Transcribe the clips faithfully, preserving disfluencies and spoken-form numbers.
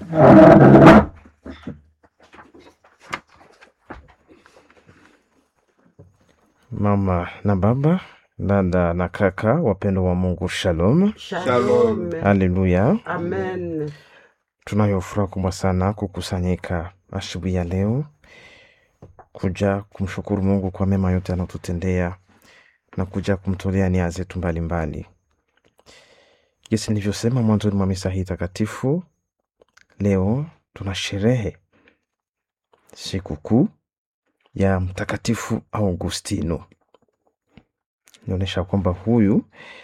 Mama na baba, dada na kaka, wapendo wa Mungu, shalom. Shalom. Haleluya. Amen. Tunayo furaha kubwa sana kukusanyika asubuhi ya leo kuja kumshukuru Mungu kwa mema yote anayotutendea na kuja kumtolea nia zetu mbalimbali. Jinsi nilivyosema mwanzoni mwa misa hii takatifu, leo tuna sherehe sikukuu ya Mtakatifu Augustino. Inaonyesha kwamba huyu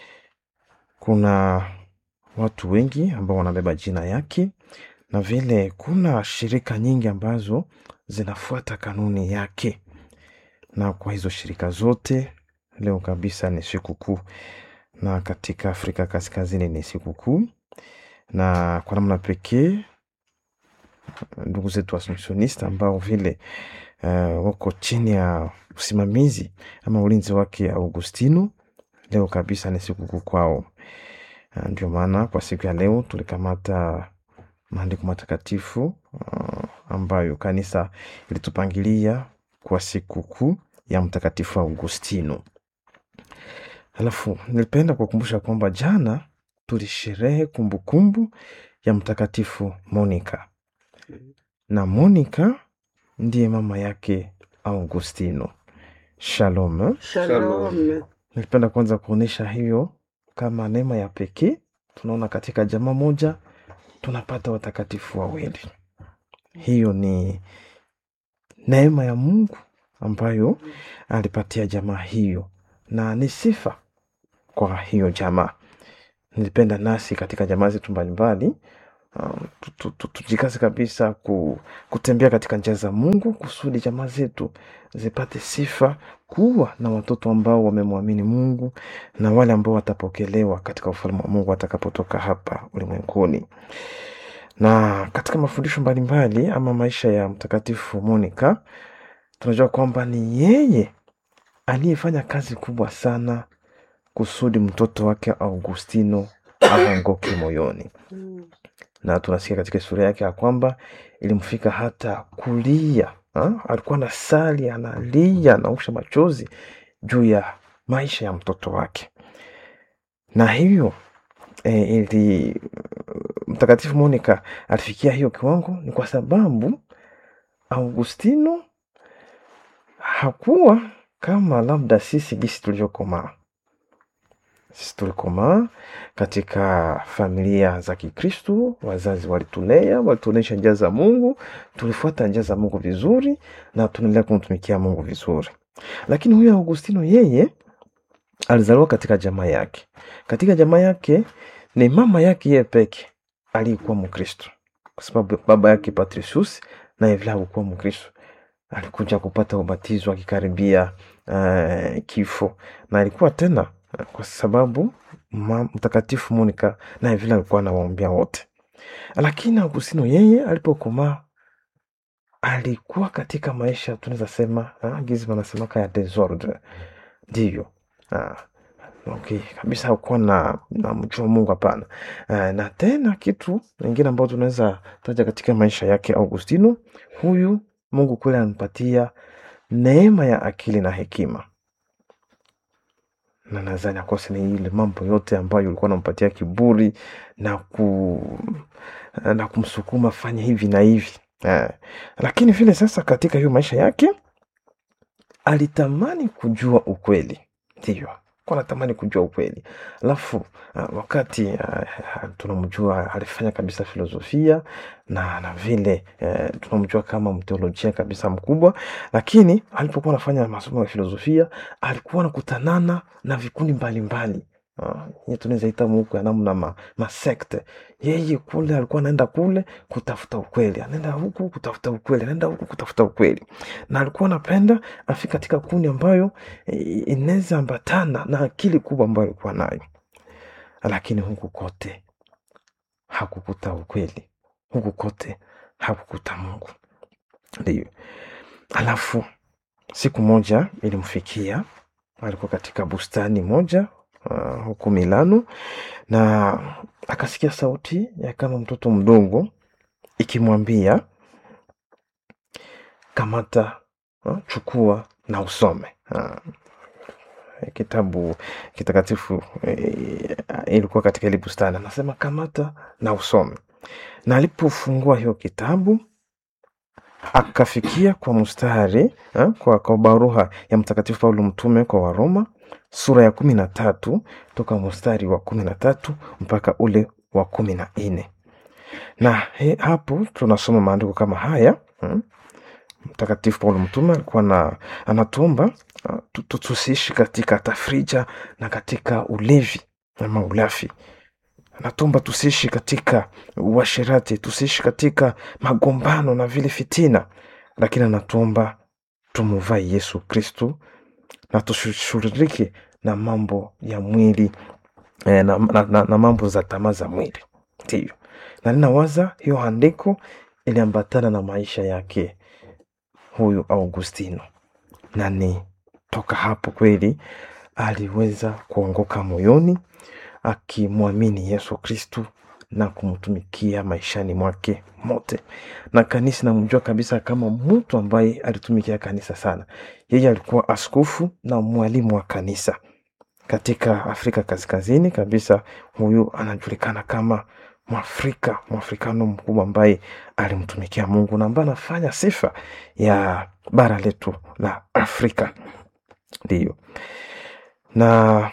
kuna watu wengi ambao wanabeba jina yake, na vile kuna shirika nyingi ambazo zinafuata kanuni yake, na kwa hizo shirika zote leo kabisa ni sikukuu, na katika Afrika Kaskazini ni sikukuu, na kwa namna pekee ndugu zetu Assumptionista ambao vile uh, wako chini ya usimamizi ama ulinzi wake Augustino, leo kabisa ni sikukuu kwao. Uh, ndio maana kwa siku ya leo tulikamata maandiko matakatifu uh, ambayo kanisa ilitupangilia kwa sikukuu ya Mtakatifu Augustino. Halafu nilipenda kukumbusha kwamba jana tulisherehe kumbukumbu ya Mtakatifu Monica, na Monica ndiye mama yake Augustino. Shalom. Shalom. Nilipenda kwanza kuonesha hiyo kama neema ya pekee. Tunaona katika jamaa moja tunapata watakatifu wawili. Hiyo ni neema ya Mungu ambayo alipatia jamaa hiyo, na ni sifa kwa hiyo jamaa. Nilipenda nasi katika jamaa zetu mbalimbali Um, tujikaze kabisa ku, kutembea katika njia za Mungu kusudi jamaa zetu zipate sifa kuwa na watoto ambao wamemwamini Mungu na wale ambao watapokelewa katika ufalme wa Mungu watakapotoka hapa ulimwenguni. Na katika mafundisho mbalimbali ama maisha ya Mtakatifu Monica, tunajua kwamba ni yeye aliyefanya kazi kubwa sana kusudi mtoto wake Augustino aongoke moyoni. Na tunasikia katika historia yake ya kwamba ilimfika hata kulia. Ha? Alikuwa na sali, analia, anausha machozi juu ya maisha ya mtoto wake. Na hiyo e, ili Mtakatifu Monica alifikia hiyo kiwango ni kwa sababu Augustino hakuwa kama labda sisi gisi tulivyokomaa. Sisi tulikomaa katika familia za Kikristo, wazazi walitulea, walituonesha njia za Mungu, tulifuata njia za Mungu vizuri na tunaendelea kumtumikia Mungu vizuri. Lakini huyu Augustino yeye alizaliwa katika jamaa yake. Katika jamaa yake ni mama yake yeye peke alikuwa Mkristo, kwa sababu baba yake Patricius na yeye alikuwa Mkristo. Alikuja kupata ubatizo akikaribia uh, kifo, na alikuwa tena kwa sababu Mtakatifu Monica na vile alikuwa anawaombea wote. Lakini Augustino yeye alipokomaa alikuwa katika maisha tunaweza sema ah, gizi wanasema kaya desordre. Ndio. Ah, okay, kabisa hakuwa na na mjua Mungu hapana. Ah, na tena kitu kingine ambacho tunaweza taja katika maisha yake Augustino, huyu Mungu kweli anampatia neema ya akili na hekima. Na nadhani akose ni ile mambo yote ambayo ulikuwa unampatia kiburi na ku na kumsukuma fanya hivi na hivi. Eh. Lakini vile sasa katika hiyo maisha yake alitamani kujua ukweli. Ndio. Kwa anatamani kujua ukweli. Alafu uh, wakati uh, tunamjua alifanya kabisa filosofia na na vile uh, tunamjua kama mteolojia kabisa mkubwa, lakini alipokuwa anafanya masomo ya filosofia alikuwa anakutanana na vikundi mbalimbali. Ah, yeye tunaweza ita Mungu ya namna ma, ma sekte. Yeye kule alikuwa anaenda kule kutafuta ukweli, anaenda huku kutafuta ukweli, anaenda huku kutafuta ukweli. Na alikuwa anapenda afika katika kundi ambayo e, inaweza ambatana na akili kubwa ambayo alikuwa nayo. Lakini huku kote hakukuta ukweli. Huku kote hakukuta Mungu. Ndio. Alafu siku moja ilimfikia, alikuwa katika bustani moja Uh, huku Milano, na akasikia sauti ya kama mtoto mdogo ikimwambia kamata, uh, chukua na usome. Uh, kitabu kitakatifu eh, ilikuwa katika ile bustani, anasema kamata na usome. Na alipofungua hiyo kitabu akafikia kwa mstari eh, kwa, kwa barua ya Mtakatifu Paulo mtume kwa Waroma sura ya kumi na tatu toka mstari wa kumi na tatu mpaka ule wa kumi na nne. Na he, hapo tunasoma maandiko kama haya hmm? Mtakatifu Paulo mtume alikuwa na anatuomba uh, tusiishi katika tafrija na katika ulevi na maulafi. Anatuomba tusiishi katika uasherati, tusiishi katika magombano na vile fitina, lakini anatuomba tumuvae Yesu Kristu na tushiriki na mambo ya mwili eh, na, na, na, na mambo za tamaa za mwili. Ndiyo. Na ninawaza hiyo andiko iliambatana na maisha yake huyu Augustino, na ni toka hapo kweli aliweza kuongoka moyoni akimwamini Yesu Kristu na kumtumikia maishani mwake mote. Na kanisa namjua kabisa kama mtu ambaye alitumikia kanisa sana. Yeye alikuwa askofu na mwalimu wa kanisa katika Afrika Kaskazini kabisa. Huyu anajulikana kama Mwafrika, Mwafrikano mkubwa ambaye alimtumikia Mungu na ambaye anafanya sifa ya bara letu la Afrika. Ndiyo. Na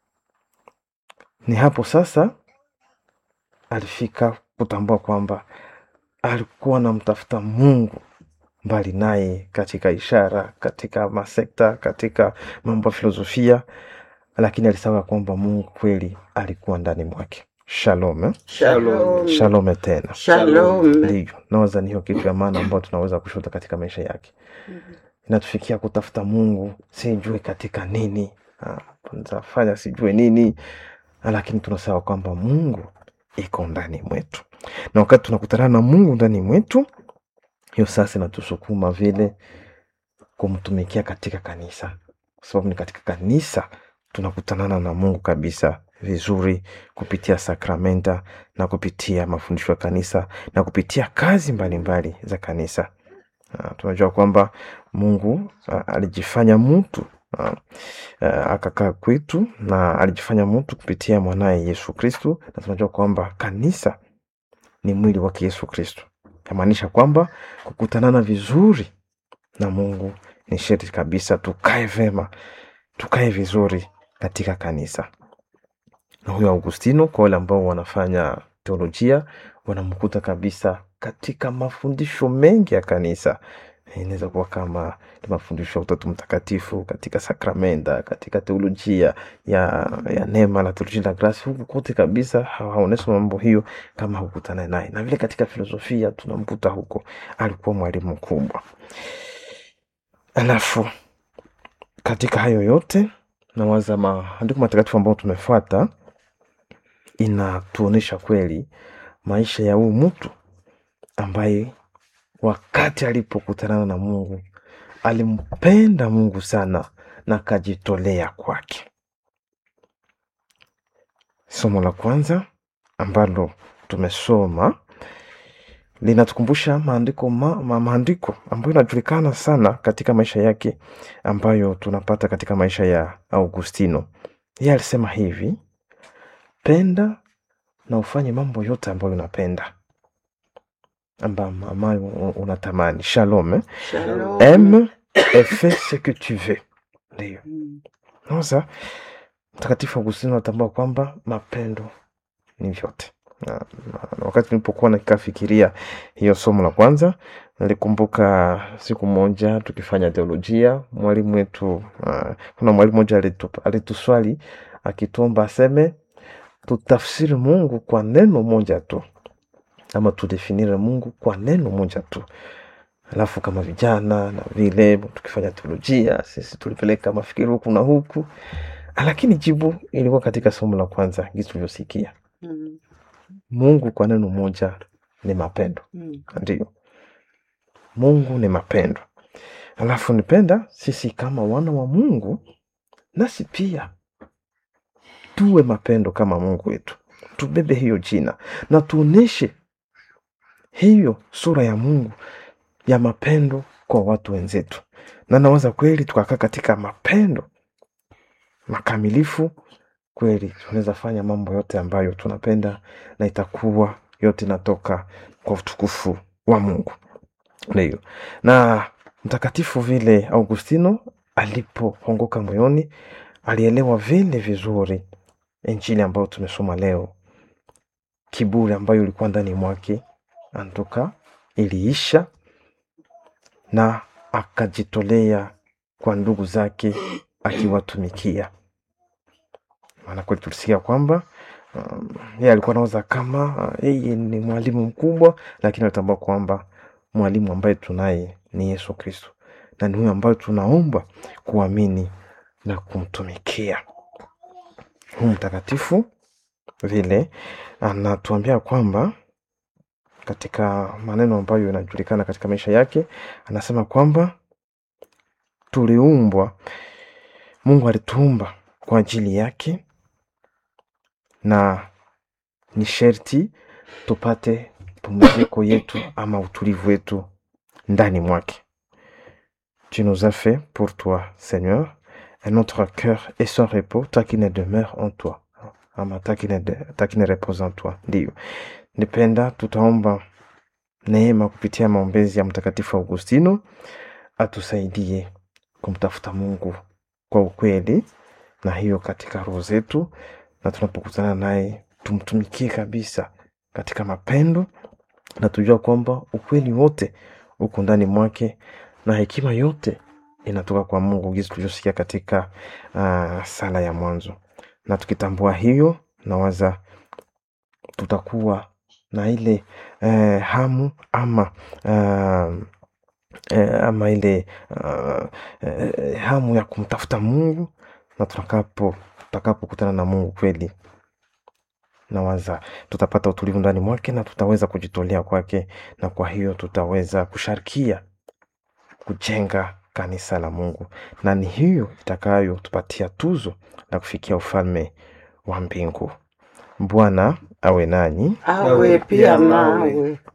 ni hapo sasa alifika kutambua kwamba alikuwa anamtafuta Mungu mbali naye katika ishara, katika masekta, katika mambo ya filosofia, lakini alisema kwamba Mungu kweli alikuwa ndani mwake. Shalom. Eh? Shalom. Shalom tena. Shalom. Ndiyo. Nawaza ni hiyo kitu ya maana ambayo tunaweza kushuhudia katika maisha yake. Mm-hmm. Inatufikia kutafuta Mungu, sijue katika nini, ah, tunafanya sijue nini, lakini tunasema kwamba Mungu iko ndani mwetu. Na wakati tunakutana na Mungu ndani mwetu, hiyo sasa inatusukuma vile kumtumikia katika kanisa. Kwa sababu ni katika kanisa tunakutanana na Mungu kabisa vizuri, kupitia sakramenta na kupitia mafundisho ya kanisa na kupitia kazi mbalimbali mbali za kanisa. Uh, tunajua kwamba Mungu uh, alijifanya mtu uh, uh, akakaa kwetu na alijifanya mtu kupitia mwanaye Yesu Kristu, na tunajua kwamba kanisa ni mwili wake Yesu Kristu. Yamaanisha kwamba kukutanana vizuri na Mungu ni sharti kabisa tukae vema, tukae vizuri katika kanisa. Na huyo Augustino, kwa wale ambao wanafanya teolojia, wanamkuta kabisa katika mafundisho mengi ya kanisa. Inaweza kuwa kama mafundisho ya Utatu Mtakatifu, katika sakramenta, katika teolojia ya, ya neema na teolojia la grace. Huku kote kabisa haonesha mambo hiyo kama hukutana naye. Na vile katika filosofia tunamkuta huko, alikuwa mwalimu mkubwa. Alafu katika hayo yote nawaza maandiko matakatifu ambayo tumefuata inatuonesha kweli maisha ya huyu mtu ambaye wakati alipokutana na Mungu alimpenda Mungu sana na kajitolea kwake. Somo la kwanza ambalo tumesoma linatukumbusha maandiko ma, ma, maandiko ambayo yanajulikana sana katika maisha yake, ambayo tunapata katika maisha ya Augustino. Yeye alisema hivi: penda na ufanye mambo yote ambayo unapenda, ambayo unatamani. Shalom. Eh? Shalom. Aime et fais ce que tu veux. Ndio. Sasa Mtakatifu Augustino anatambua kwamba mapendo ni vyote. Na, na wakati nilipokuwa nikafikiria hiyo somo la kwanza, nilikumbuka siku moja tukifanya teolojia, mwalimu wetu uh, kuna mwalimu mmoja alitu, alituswali akituomba aseme tutafsiri Mungu kwa neno moja tu, ama tudefinire Mungu kwa neno moja tu. Alafu kama vijana na vile tukifanya teolojia, sisi tulipeleka mafikiri huku na huku, lakini jibu ilikuwa katika somo la kwanza jinsi tulivyosikia. Mm. Mungu kwa neno moja ni mapendo. Mm. Ndio. Mungu ni mapendo. Alafu nipenda sisi kama wana wa Mungu nasi pia tuwe mapendo kama Mungu wetu. Tubebe hiyo jina na tuoneshe hiyo sura ya Mungu ya mapendo kwa watu wenzetu. Na nawaza kweli tukakaa katika mapendo makamilifu, kweli tunaweza fanya mambo yote ambayo tunapenda, na itakuwa yote natoka kwa utukufu wa Mungu. Ndio. Na mtakatifu vile Augustino alipoongoka moyoni, alielewa vile vizuri Injili ambayo tumesoma leo. Kiburi ambayo ilikuwa ndani mwake antoka iliisha, na akajitolea kwa ndugu zake akiwatumikia. Maana kweli tulisikia kwamba um, yeye alikuwa anawaza kama yeye uh, ni mwalimu mkubwa, lakini alitambua kwamba mwalimu ambaye tunaye ni Yesu Kristo, na ni huyo ambaye tunaomba kuamini na kumtumikia. Huyu mtakatifu vile anatuambia kwamba katika maneno ambayo yanajulikana katika maisha yake, anasema kwamba tuliumbwa, Mungu alituumba kwa ajili yake, na ni sherti tupate pumziko yetu ama utulivu wetu ndani mwake. Tu nous as fait pour toi, Seigneur, et notre cœur et son repos, toi qui ne demeure en toi, ama toi qui ne, toi qui ne repose en toi. Ndio nipenda tutaomba neema kupitia maombezi ya Mtakatifu Augustino atusaidie kumtafuta Mungu kwa ukweli, na hiyo katika roho zetu, na tunapokutana naye tumtumikie kabisa katika mapendo, na tujua kwamba ukweli wote uko ndani mwake, na hekima yote inatoka kwa Mungu, gizi tuliosikia katika uh, sala ya mwanzo. Na tukitambua hiyo, nawaza tutakuwa na ile eh, hamu ama uh, eh, ama ile uh, eh, hamu ya kumtafuta Mungu, na tutakapo tutakapokutana na Mungu kweli, nawaza tutapata utulivu ndani mwake, na tutaweza kujitolea kwake, na kwa hiyo tutaweza kusharikia kujenga kanisa la Mungu, na ni hiyo itakayo tupatia tuzo na kufikia ufalme wa mbingu. Bwana awe nanyi, awe pia nawe.